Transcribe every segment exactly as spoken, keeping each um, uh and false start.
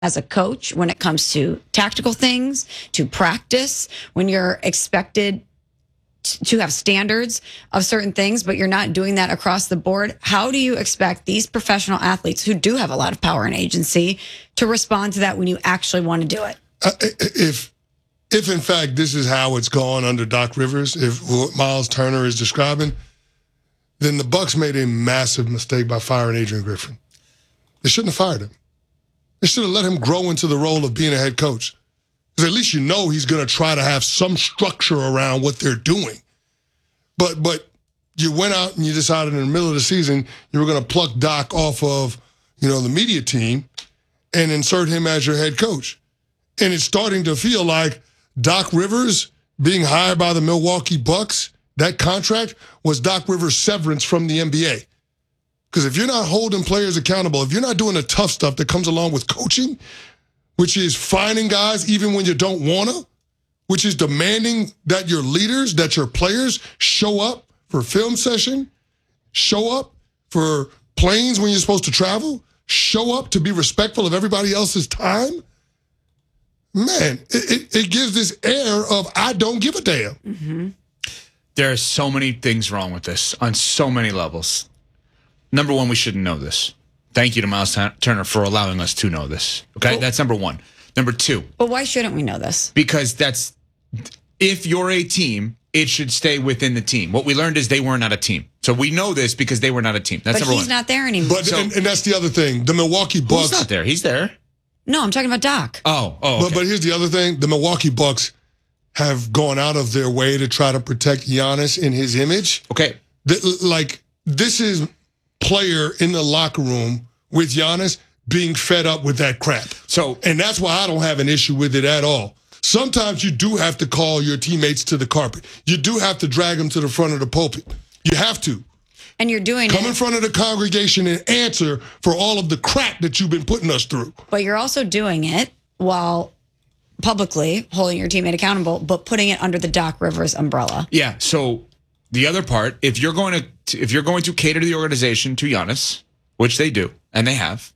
as a coach when it comes to tactical things, to practice, when you're expected to have standards of certain things, but you're not doing that across the board? How do you expect these professional athletes who do have a lot of power and agency to respond to that when you actually want to do it? Uh, if, if in fact this is how it's gone under Doc Rivers, if what Miles Turner is describing, then the Bucs made a massive mistake by firing Adrian Griffin. They shouldn't have fired him. They should have let him grow into the role of being a head coach. Because at least you know he's going to try to have some structure around what they're doing. But but you went out and you decided in the middle of the season you were going to pluck Doc off of, you know, the media team and insert him as your head coach. And it's starting to feel like Doc Rivers being hired by the Milwaukee Bucks, that contract was Doc Rivers' severance from the N B A. Because if you're not holding players accountable, if you're not doing the tough stuff that comes along with coaching, which is finding guys even when you don't want to, which is demanding that your leaders, that your players show up for film session, show up for planes when you're supposed to travel, show up to be respectful of everybody else's time, man, it, it, it gives this air of I don't give a damn. Mm-hmm. There are so many things wrong with this on so many levels. Number one, we shouldn't know this. Thank you to Miles Turner for allowing us to know this. Okay, well, that's number one. Number two. But why shouldn't we know this? Because that's, if you're a team, it should stay within the team. What we learned is they were not a team. So we know this because they were not a team. That's but number one. But he's not there anymore. But so, and, and that's the other thing. The Milwaukee Bucks. He's not there. He's there. No, I'm talking about Doc. Oh, oh. Okay. But but here's the other thing. The Milwaukee Bucks have gone out of their way to try to protect Giannis in his image. Okay. The, like this is player in the locker room with Giannis being fed up with that crap. So, and that's why I don't have an issue with it at all. Sometimes you do have to call your teammates to the carpet. You do have to drag them to the front of the pulpit. You have to. And you're doing Come it. in front of the congregation and answer for all of the crap that you've been putting us through. But you're also doing it while publicly holding your teammate accountable, but putting it under the Doc Rivers umbrella. Yeah. So the other part, if you're going to if you're going to cater to the organization to Giannis, which they do and they have,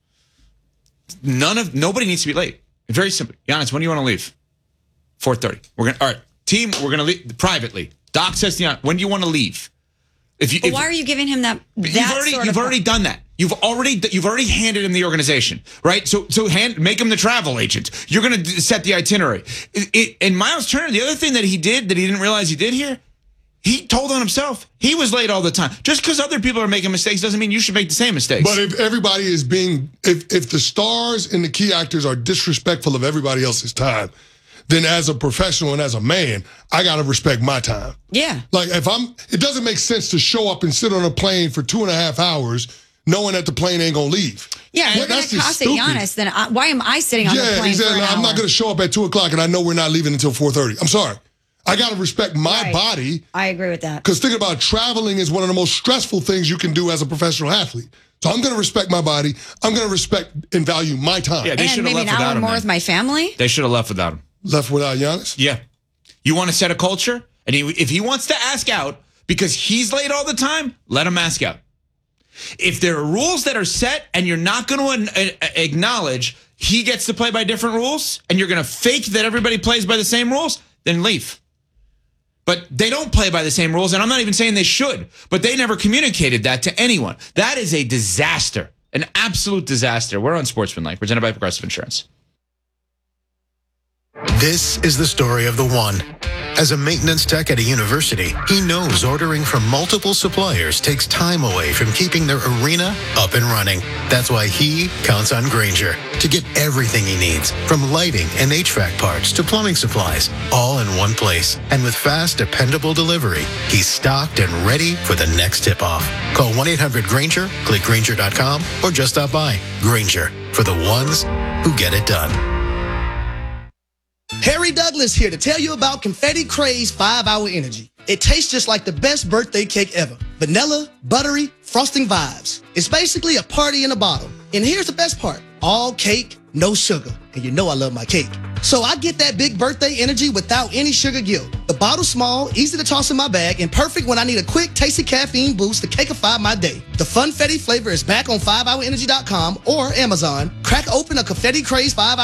none of nobody needs to be late. Very simple. Giannis, when do you want to leave? four thirty. We're gonna all right, team. We're gonna leave privately. Doc says to Giannis, when do you want to leave? If you, but if, why are you giving him that? that you've already sort you've of already done that. You've already you've already handed him the organization, right? So so hand make him the travel agent. You're going to set the itinerary. It, it, and Miles Turner, the other thing that he did that he didn't realize he did here, he told on himself. He was late all the time. Just because other people are making mistakes doesn't mean you should make the same mistakes. But if everybody is being, if if the stars and the key actors are disrespectful of everybody else's time, then as a professional and as a man, I got to respect my time. Yeah. Like if I'm, it doesn't make sense to show up and sit on a plane for two and a half hours knowing that the plane ain't going to leave. Yeah, well, you're going to cost it Giannis, then I, why am I sitting on yeah, the plane exactly. for an I'm hour? not going to show up at two o'clock and I know we're not leaving until four thirty. I'm sorry. I got to respect my right. body. I agree with that. Because thinking about traveling is one of the most stressful things you can do as a professional athlete. So I'm going to respect my body. I'm going to respect and value my time. Yeah, they and maybe an hour more with my family. They should have left without him. Left without Giannis? Yeah. You want to set a culture? And he, if he wants to ask out because he's late all the time, let him ask out. If there are rules that are set and you're not going to acknowledge he gets to play by different rules and you're going to fake that everybody plays by the same rules, then leave. But they don't play by the same rules, and I'm not even saying they should, but they never communicated that to anyone. That is a disaster, an absolute disaster. We're on Sportsmanlike, presented by Progressive Insurance. This is the story of the one. As a maintenance tech at a university, he knows ordering from multiple suppliers takes time away from keeping their arena up and running. That's why he counts on Grainger to get everything he needs, from lighting and H V A C parts to plumbing supplies, all in one place. And with fast, dependable delivery, he's stocked and ready for the next tip-off. Call one eight hundred Grainger, click Grainger dot com, or just stop by. Grainger, for the ones who get it done. Harry Douglas here to tell you about Confetti Craze five hour Energy. It tastes just like the best birthday cake ever. Vanilla, buttery, frosting vibes. It's basically a party in a bottle. And here's the best part. all cake, no sugar. And you know I love my cake. So I get that big birthday energy without any sugar guilt. The bottle's small, easy to toss in my bag, and perfect when I need a quick, tasty caffeine boost to cakeify my day. The Funfetti flavor is back on five hour energy dot com or Amazon. Crack open a Confetti Craze five hour